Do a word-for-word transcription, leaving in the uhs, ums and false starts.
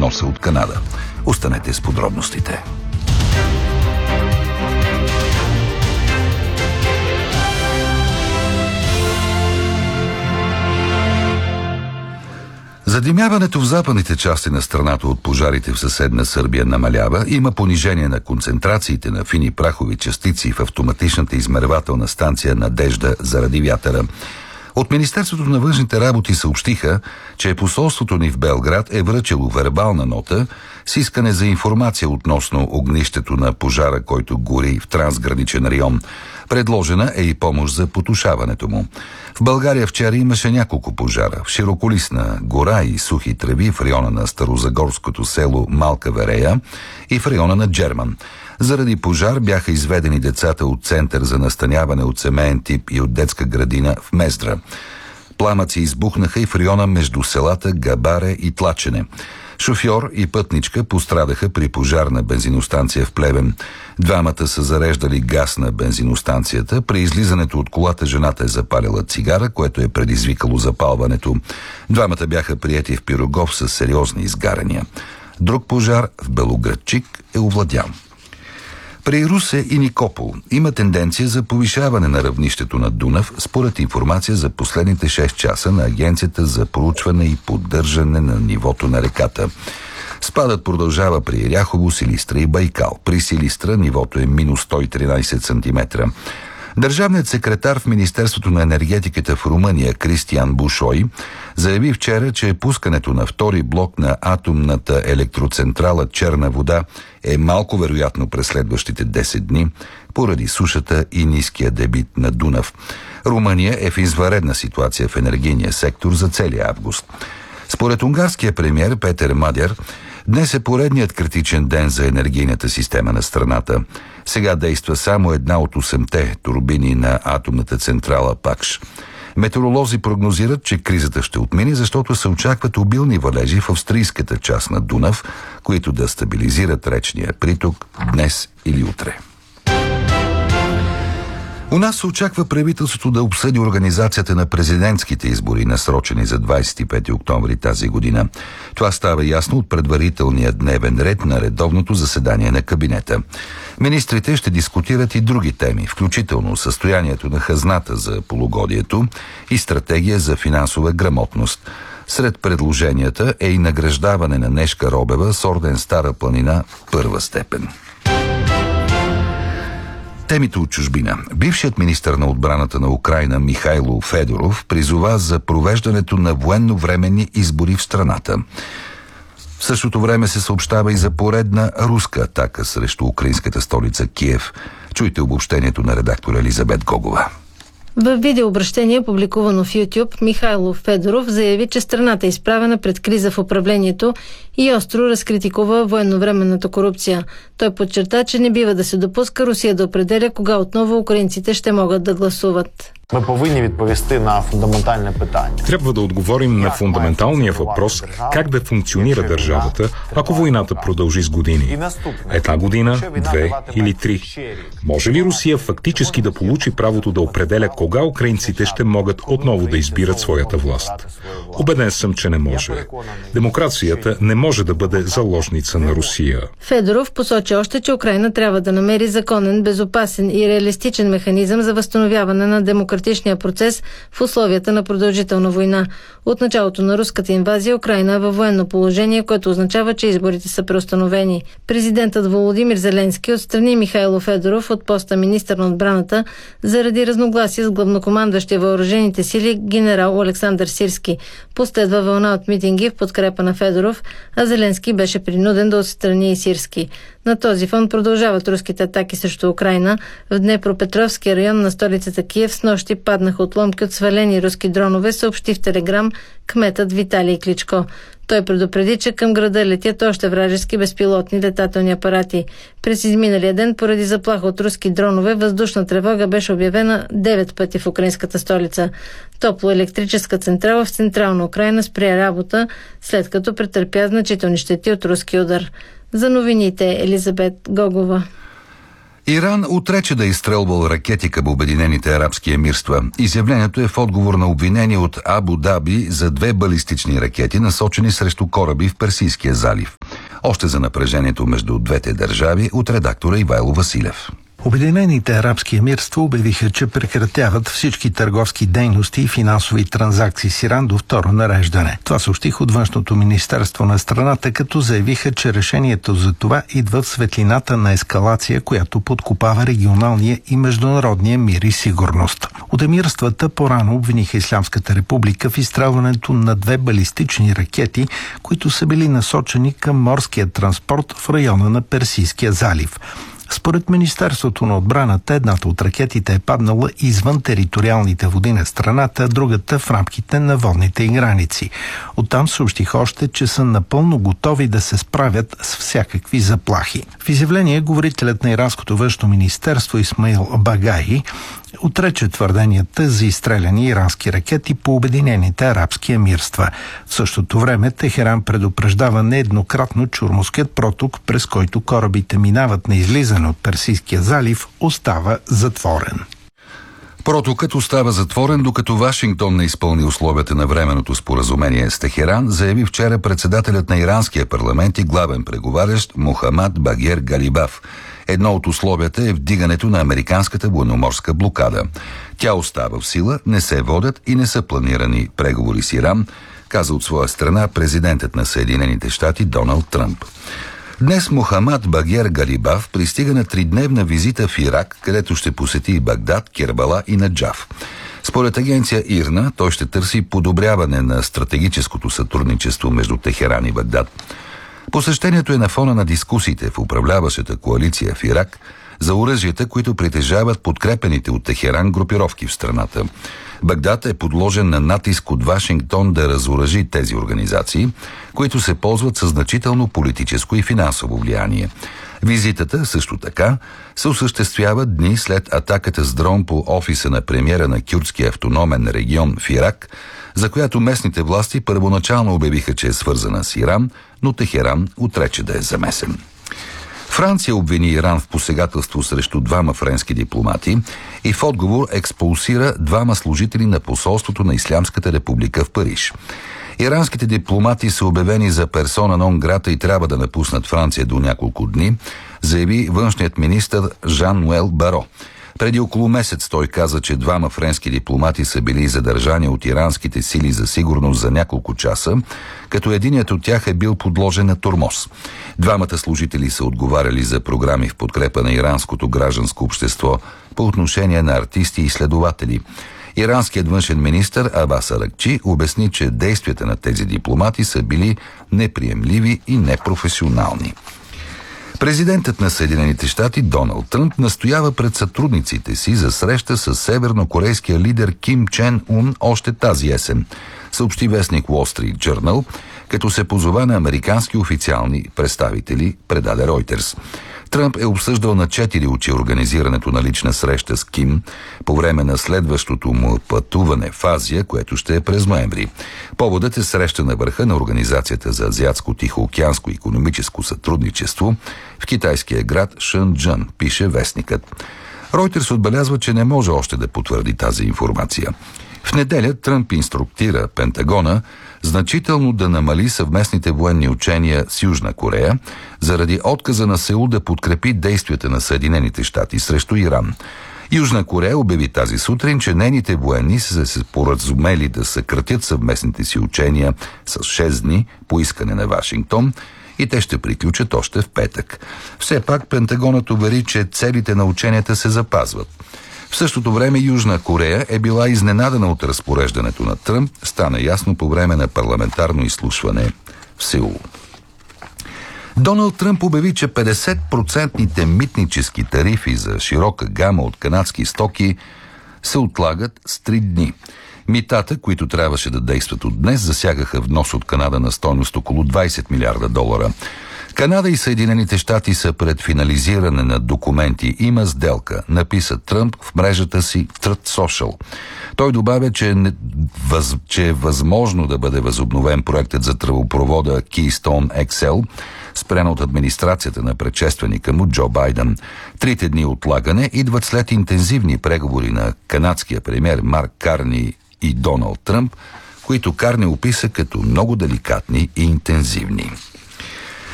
вноса от Канада. Останете с подробностите. Задимяването в западните части на страната от пожарите в съседна Сърбия намалява. Има понижение на концентрациите на фини прахови частици в автоматичната измервателна станция Надежда заради вятъра. От Министерството на външните работи съобщиха, че посолството ни в Белград е връчило вербална нота с искане за информация относно огнището на пожара, който гори в трансграничен район. Предложена е и помощ за потушаването му. В България вчера имаше няколко пожара. В широколисна гора и сухи треви в района на старозагорското село Малка Верея и в района на Джерман. Заради пожар бяха изведени децата от център за настаняване от семейен тип и от детска градина в Мездра. Пламъци избухнаха и в района между селата Габаре и Тлачене. Шофьор и пътничка пострадаха при пожар на бензиностанция в Плевен. Двамата са зареждали газ на бензиностанцията. При излизането от колата жената е запалила цигара, което е предизвикало запалването. Двамата бяха приети в Пирогов с сериозни изгаряния. Друг пожар в Белоградчик е овладян. При Русе и Никопол има тенденция за повишаване на равнището на Дунав, според информация за последните шест часа на Агенцията за проучване и поддържане на нивото на реката. Спадът продължава при Ряхово, Силистра и Байкал. При Силистра нивото е минус сто и тринадесет сантиметра. Държавният секретар в Министерството на енергетиката в Румъния Кристиан Бушой заяви вчера, че пускането на втори блок на атомната електроцентрала Черна вода е малко вероятно през следващите десет дни, поради сушата и ниския дебит на Дунав. Румъния е в извънредна ситуация в енергийния сектор за целия август. Според унгарския премиер Петер Мадяр, днес е поредният критичен ден за енергийната система на страната. Сега действа само една от осемте турбини на атомната централа Пакш. Метеоролози прогнозират, че кризата ще отмине, защото се очакват обилни валежи в австрийската част на Дунав, които да стабилизират речния приток днес или утре. У нас се очаква правителството да обсъди организацията на президентските избори, насрочени за двадесет и пети октомври тази година. Това става ясно от предварителния дневен ред на редовното заседание на кабинета. Министрите ще дискутират и други теми, включително състоянието на хазната за полугодието и стратегия за финансова грамотност. Сред предложенията е и награждаване на Нешка Робева с орден Стара планина първа степен. Темите от чужбина. Бившият министър на отбраната на Украйна Михайло Федоров призова за провеждането на военновременни избори в страната. В същото време се съобщава и за поредна руска атака срещу украинската столица Киев. Чуйте обобщението на редактор Елизабет Гогова. В видеообращение, публикувано в YouTube, Михайло Федоров заяви, че страната е изправена пред криза в управлението и остро разкритикува военновременната корупция. Той подчерта, че не бива да се допуска Русия да определя кога отново украинците ще могат да гласуват. Ми повинні відповісти на фундаментальне питання. Трябва да отговорим на фундаменталния въпрос как да функционира държавата, ако войната продължи с години. Една година, две или три. Може ли Русия фактически да получи правото да определя кога украинците ще могат отново да избират своята власт? Убеден съм, че не може. Демокрацията не може да бъде заложница на Русия. Федоров посочи още, че Украйна трябва да намери законен, безопасен и реалистичен механизъм за възстановяване на демократичния процес в условията на продължителна война. От началото на руската инвазия Украйна е във военно положение, което означава, че изборите са преустановени. Президентът Володимир Зеленски отстрани Михайло Федоров от поста министър на отбраната заради разногласие с главнокомандващия въоръжените сили генерал Александър Сирски. Последва вълна от митинги в подкрепа на Федоров, а Зеленски беше принуден да отстрани и Сирски. На този фон продължават руските атаки срещу Украйна. В Днепропетровския район на столицата Киев с нощи паднаха отломки от свалени руски дронове, съобщи в Телеграм кметът Виталий Кличко. Той предупреди, че към града летят още вражески безпилотни летателни апарати. През изминалия ден, поради заплаха от руски дронове, въздушна тревога беше обявена девет пъти в украинската столица. Топлоелектрическа централа в централна Украйна спря работа, след като претърпя значителни щети от руски удар. За новините Елизабет Гогова. Иран отрече да е изстрелвал ракети към Обединените арабски емирства. Изявлението е в отговор на обвинение от Абу Даби за две балистични ракети, насочени срещу кораби в Персийския залив. Още за напрежението между двете държави от редактора Ивайло Василев. Обединените арабски емирства обявиха, че прекратяват всички търговски дейности и финансови транзакции с Иран до второ нареждане. Това съобщих от външното министерство на страната, като заявиха, че решението за това идва в светлината на ескалация, която подкопава регионалния и международния мир и сигурност. От емирствата по-рано обвиниха Ислямската република в изстрелването на две балистични ракети, които са били насочени към морския транспорт в района на Персийския залив. Според Министерството на отбраната, едната от ракетите е паднала извън териториалните води на страната, а другата в рамките на водните й граници. Оттам съобщих още, че са напълно готови да се справят с всякакви заплахи. В изявление говорителят на иранското външно министерство Исмаил Багаи отрече твърденията за изстреляни ирански ракети по Обединените арабски емирства. В същото време Техеран предупреждава нееднократно, че Ормузският проток, през който корабите минават на излизане от Персийския залив, остава затворен. Протокът остава затворен, докато Вашингтон не изпълни условията на временното споразумение с Техеран, заяви вчера председателят на иранския парламент и главен преговарящ Мохамад Багер Галибаф. Едно от условията е вдигането на американската военноморска блокада. Тя остава в сила, не се водят и не са планирани преговори с Иран, каза от своя страна президентът на Съединените щати Доналд Тръмп. Днес Мохамад Багер Галибаф пристига на тридневна визита в Ирак, където ще посети Багдад, Кербала и Наджаф. Според агенция ИРНА, той ще търси подобряване на стратегическото сътрудничество между Техеран и Багдад. Посещението е на фона на дискусиите в управляващата коалиция в Ирак за оръжията, които притежават подкрепените от Техеран групировки в страната. Багдад е подложен на натиск от Вашингтон да разоръжи тези организации, които се ползват със значително политическо и финансово влияние. Визитата също така се осъществява дни след атаката с дрон по офиса на премиера на кюрдския автономен регион в Ирак, за която местните власти първоначално обявиха, че е свързана с Иран, но Техеран отрече да е замесен. Франция обвини Иран в посегателство срещу двама френски дипломати и в отговор експулсира двама служители на посолството на Ислямската република в Париж. Иранските дипломати са обявени за персона нон грата и трябва да напуснат Франция до няколко дни, заяви външният министър Жан-Нуел Баро. Преди около месец той каза, че двама френски дипломати са били задържани от иранските сили за сигурност за няколко часа, като единият от тях е бил подложен на тормоз. Двамата служители са отговаряли за програми в подкрепа на иранското гражданско общество по отношение на артисти и изследователи. Иранският външен министър Абас Аракчи обясни, че действията на тези дипломати са били неприемливи и непрофесионални. Президентът на Съединените щати Доналд Тръмп настоява пред сътрудниците си за среща с севернокорейския лидер Ким Чен Ун още тази есен, съобщи вестник Wall Street Journal, като се позова на американски официални представители, предаде Reuters. Тръмп е обсъждал на четири очи организирането на лична среща с Ким по време на следващото му пътуване в Азия, което ще е през ноември. Поводът е среща на върха на Организацията за азиатско-тихоокеанско икономическо сътрудничество в китайския град Шенджън, пише вестникът. Reuters отбелязва, че не може още да потвърди тази информация. В неделя Тръмп инструктира Пентагона значително да намали съвместните военни учения с Южна Корея заради отказа на Сеул да подкрепи действията на Съединените щати срещу Иран. Южна Корея обяви тази сутрин, че нейните военни са се споразумели да съкратят съвместните си учения с шест дни по искане на Вашингтон и те ще приключат още в петък. Все пак Пентагонът увери, че целите на ученията се запазват. В същото време Южна Корея е била изненадана от разпореждането на Тръмп, стана ясно по време на парламентарно изслушване в Сеул. Доналд Тръмп обяви, че петдесет процентните митнически тарифи за широка гама от канадски стоки се отлагат с три дни. Митата, които трябваше да действат от днес, засягаха внос от Канада на стойност около двайсет милиарда долара. Канада и Съединените щати са пред финализиране на документи. Има сделка, написа Тръмп в мрежата си Truth Social. Той добавя, че е, въз, че е възможно да бъде възобновен проектът за тръбопровода Keystone Икс Ел, спрян от администрацията на предшественика му Джо Байден. Трите дни отлагане идват след интензивни преговори на канадския премиер Марк Карни и Доналд Тръмп, които Карни описа като много деликатни и интензивни.